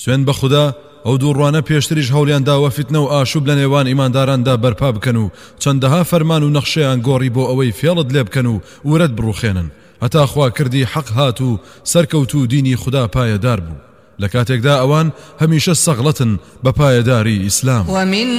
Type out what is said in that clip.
سوێن بە خوددا ئەو دووڕوانە پێشتریش هەوڵیان داوە فیتنە و ئاشوب لە نێوان ئیمانداراندا بەرپا بکەن و چەندەها فەرمان و نەخشەیان گۆڕی بۆ ئەوەی فێڵت لێ بکەن و ورەت بڕوخێنن هەتا خوا کردی حەق هات و سەرکەوت و دینی خوددا پایەدار بوو لە کاتێکدا ئەوان هەمیشە سەغڵەتن بە پایەداری ئیسلام.